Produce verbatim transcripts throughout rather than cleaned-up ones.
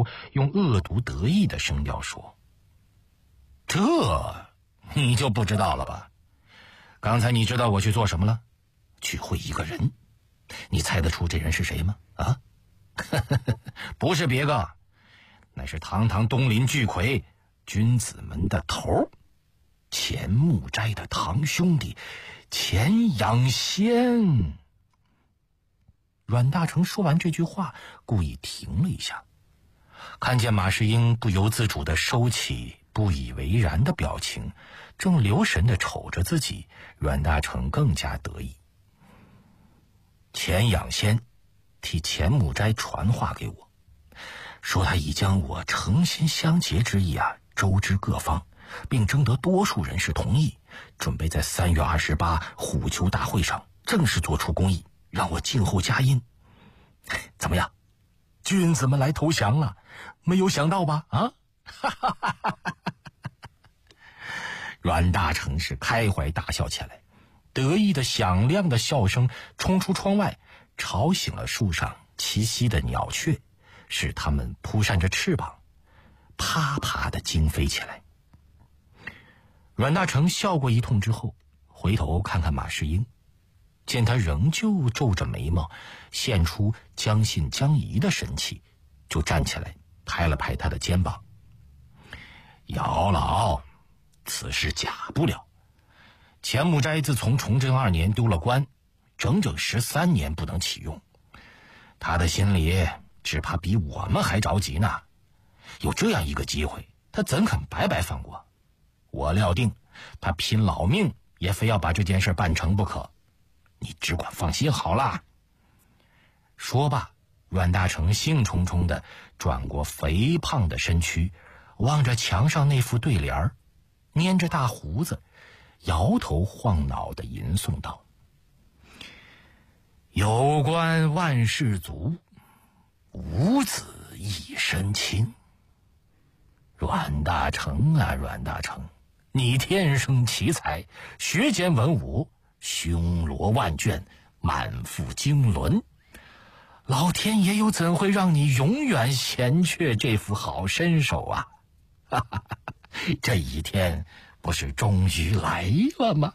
头，用恶毒得意的声调说：这你就不知道了吧？刚才你知道我去做什么了？去会一个人。你猜得出这人是谁吗？啊？不是别个，乃是堂堂东林巨魁，君子门的头，钱穆斋的堂兄弟钱养先。阮大铖说完这句话，故意停了一下，看见马士英不由自主地收起不以为然的表情，正留神地瞅着自己，阮大铖更加得意。钱养先替钱穆斋传话给我，说他已将我诚心相结之意啊周知各方，并征得多数人士同意，准备在三月二十八虎丘大会上正式做出公议，让我静候佳音。怎么样？君子们来投降了，没有想到吧？啊！阮大铖是开怀大笑起来，得意的响亮的笑声冲出窗外，吵醒了树上栖息的鸟雀，使它们扑扇着翅膀，啪啪地惊飞起来。阮大铖笑过一通之后，回头看看马士英，见他仍旧皱着眉毛，现出将信将疑的神气，就站起来拍了拍他的肩膀：姚老，此事假不了。钱穆斋自从崇祯二年丢了官，整整十三年不能启用，他的心里只怕比我们还着急呢。有这样一个机会，他怎肯白白放过？我料定他拼老命也非要把这件事办成不可，你只管放心好了。说罢，阮大铖兴冲冲地转过肥胖的身躯，望着墙上那副对联，捏着大胡子，摇头晃脑地吟诵道：有官万事足，无子一身轻。阮大铖啊阮大铖，你天生奇才，学兼文武，胸罗万卷，满腹经纶，老天爷又怎会让你永远闲缺这副好身手啊？哈哈，这一天不是终于来了吗？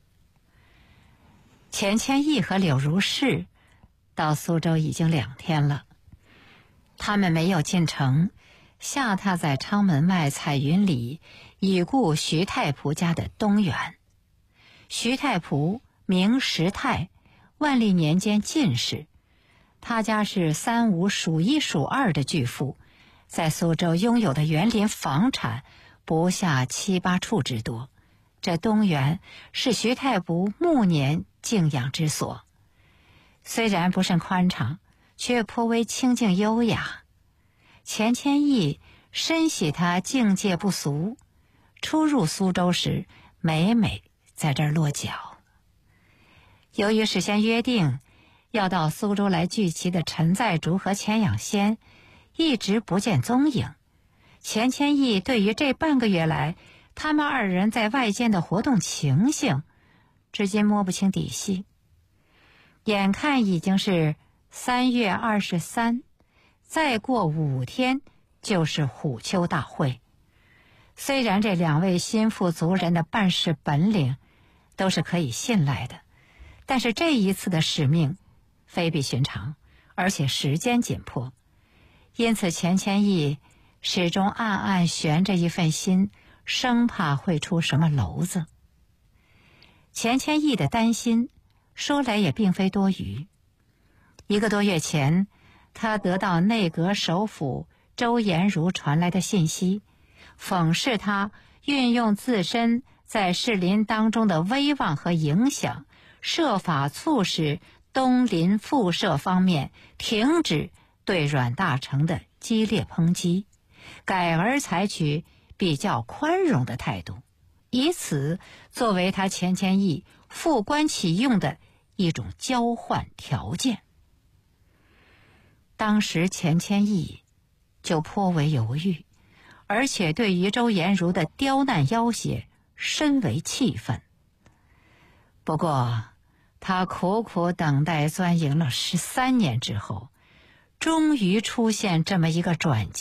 钱谦益和柳如是到苏州已经两天了，他们没有进城，下榻在昌门外彩云里已故徐太仆家的东园。徐太仆名石泰，万历年间进士，他家是三吴数一数二的巨富，在苏州拥有的园林房产不下七八处之多。这东园是徐太仆暮年静养之所，虽然不甚宽敞，却颇为清静优雅。钱谦益深喜他境界不俗，初入苏州时每每在这儿落脚。由于事先约定要到苏州来聚齐的陈在竹和钱养先一直不见踪影，钱谦益对于这半个月来他们二人在外间的活动情形至今摸不清底细。眼看已经是三月二十三，再过五天就是虎丘大会。虽然这两位心腹族人的办事本领都是可以信赖的，但是这一次的使命非比寻常，而且时间紧迫，因此钱谦益始终暗暗悬着一份心，生怕会出什么篓子。钱谦益的担心说来也并非多余。一个多月前，他得到内阁首辅周延儒传来的信息，讽示他运用自身在士林当中的威望和影响，设法促使东林附设方面停止对阮大铖的激烈抨击，改而采取比较宽容的态度，以此作为他钱谦益复官启用的一种交换条件。当时钱谦益就颇为犹豫，而且对于周延儒的刁难要挟深为气愤。不过他苦苦等待钻营了十三年之后，终于出现这么一个转机。